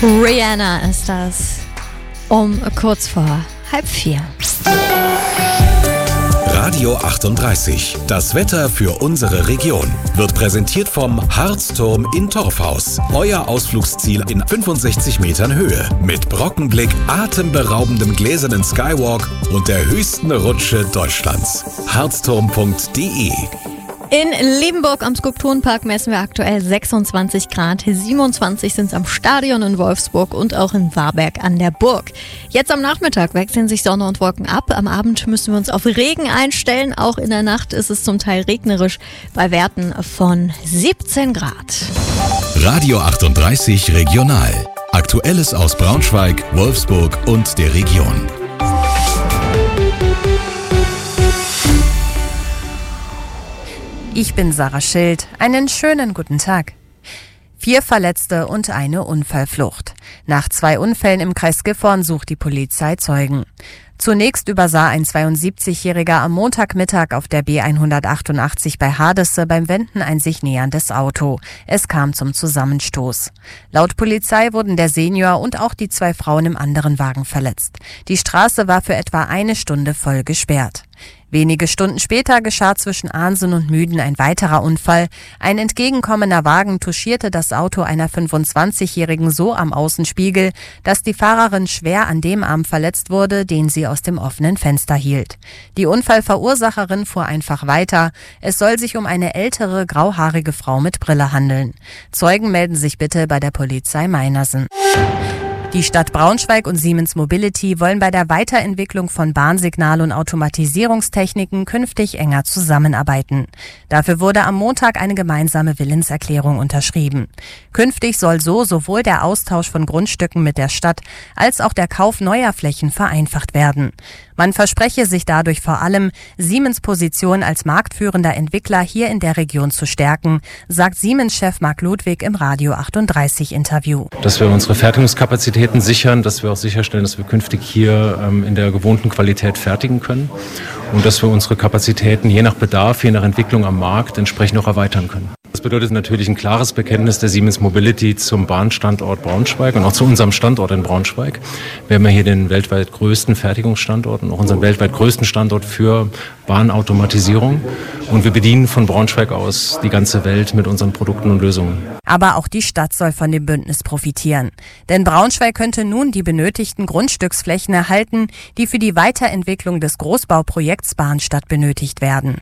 Rihanna ist das. Um kurz vor 3:30. Radio 38. Das Wetter für unsere Region wird präsentiert vom Harzturm in Torfhaus. Euer Ausflugsziel in 65 Metern Höhe mit Brockenblick, atemberaubendem gläsernen Skywalk und der höchsten Rutsche Deutschlands. Harzturm.de. In Liebenburg am Skulpturenpark messen wir aktuell 26 Grad. 27 sind es am Stadion in Wolfsburg und auch in Warberg an der Burg. Jetzt am Nachmittag wechseln sich Sonne und Wolken ab. Am Abend müssen wir uns auf Regen einstellen. Auch in der Nacht ist es zum Teil regnerisch bei Werten von 17 Grad. Radio 38 Regional. Aktuelles aus Braunschweig, Wolfsburg und der Region. Ich bin Sarah Schild. Einen schönen guten Tag. 4 Verletzte und eine Unfallflucht. Nach 2 Unfällen im Kreis Gifhorn sucht die Polizei Zeugen. Zunächst übersah ein 72-Jähriger am Montagmittag auf der B188 bei Hardesse beim Wenden ein sich näherndes Auto. Es kam zum Zusammenstoß. Laut Polizei wurden der Senior und auch die 2 Frauen im anderen Wagen verletzt. Die Straße war für etwa eine Stunde voll gesperrt. Wenige Stunden später geschah zwischen Ahnsen und Müden ein weiterer Unfall. Ein entgegenkommender Wagen touchierte das Auto einer 25-Jährigen so am Außenspiegel, dass die Fahrerin schwer an dem Arm verletzt wurde, den sie aus dem offenen Fenster hielt. Die Unfallverursacherin fuhr einfach weiter. Es soll sich um eine ältere, grauhaarige Frau mit Brille handeln. Zeugen melden sich bitte bei der Polizei Meinersen. Die Stadt Braunschweig und Siemens Mobility wollen bei der Weiterentwicklung von Bahnsignal- und Automatisierungstechniken künftig enger zusammenarbeiten. Dafür wurde am Montag eine gemeinsame Willenserklärung unterschrieben. Künftig soll so sowohl der Austausch von Grundstücken mit der Stadt als auch der Kauf neuer Flächen vereinfacht werden. Man verspreche sich dadurch vor allem, Siemens Position als marktführender Entwickler hier in der Region zu stärken, sagt Siemens-Chef Marc Ludwig im Radio 38 Interview. Dass wir unsere Fertigungskapazitäten sichern, dass wir auch sicherstellen, dass wir künftig hier in der gewohnten Qualität fertigen können und dass wir unsere Kapazitäten je nach Bedarf, je nach Entwicklung am Markt entsprechend auch erweitern können. Das bedeutet natürlich ein klares Bekenntnis der Siemens Mobility zum Bahnstandort Braunschweig und auch zu unserem Standort in Braunschweig. Wir haben ja hier den weltweit größten Fertigungsstandort und auch unseren weltweit größten Standort für Bahnautomatisierung. Und wir bedienen von Braunschweig aus die ganze Welt mit unseren Produkten und Lösungen. Aber auch die Stadt soll von dem Bündnis profitieren. Denn Braunschweig könnte nun die benötigten Grundstücksflächen erhalten, die für die Weiterentwicklung des Großbauprojekts Bahnstadt benötigt werden.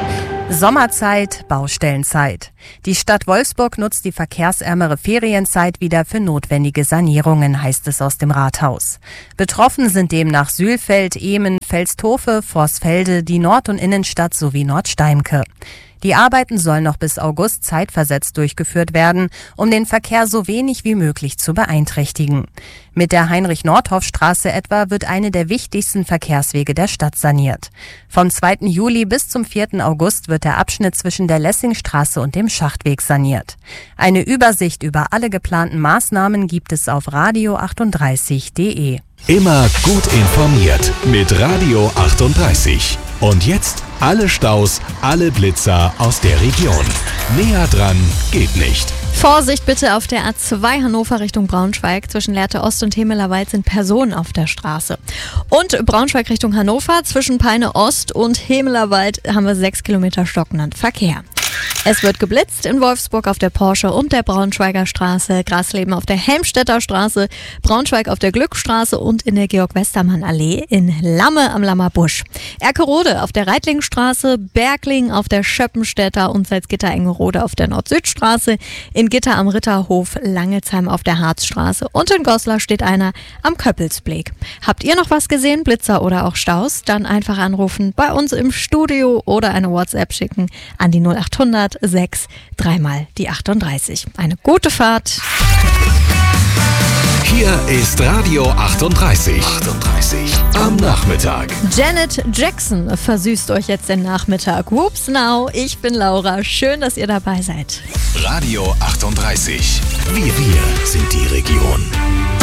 Sommerzeit, Baustellenzeit. Die Stadt Wolfsburg nutzt die verkehrsärmere Ferienzeit wieder für notwendige Sanierungen, heißt es aus dem Rathaus. Betroffen sind demnach Sülfeld, Ehmen, Velstofe, Vorsfelde, die Nord- und Innenstadt sowie Nordsteimke. Die Arbeiten sollen noch bis August zeitversetzt durchgeführt werden, um den Verkehr so wenig wie möglich zu beeinträchtigen. Mit der Heinrich-Nordhoff-Straße etwa wird eine der wichtigsten Verkehrswege der Stadt saniert. Vom 2. Juli bis zum 4. August wird der Abschnitt zwischen der Lessingstraße und dem Schachtweg saniert. Eine Übersicht über alle geplanten Maßnahmen gibt es auf radio38.de. Immer gut informiert mit Radio 38. Und jetzt alle Staus, alle Blitzer aus der Region. Näher dran geht nicht. Vorsicht bitte auf der A2 Hannover Richtung Braunschweig. Zwischen Lehrte Ost und Hemelerwald sind Personen auf der Straße. Und Braunschweig Richtung Hannover, zwischen Peine Ost und Hemelerwald haben wir 6 Kilometer stockenden Verkehr. Es wird geblitzt in Wolfsburg auf der Porsche und der Braunschweiger Straße, Grasleben auf der Helmstedter Straße, Braunschweig auf der Glückstraße und in der Georg-Westermann-Allee in Lamme am Lammer Busch. Erkerode auf der Reitlingstraße, Bergling auf der Schöppenstädter und Salzgitter-Engerode auf der Nord-Süd-Straße, in Gitter am Ritterhof, Langelsheim auf der Harzstraße und in Goslar steht einer am Köppelsblick. Habt ihr noch was gesehen, Blitzer oder auch Staus? Dann einfach anrufen bei uns im Studio oder eine WhatsApp schicken an die 0800 6 3 die 38. Eine gute Fahrt. Hier ist Radio 38. Am Nachmittag. Janet Jackson versüßt euch jetzt den Nachmittag. Whoops now, ich bin Laura. Schön, dass ihr dabei seid. Radio 38. Wir sind die Region.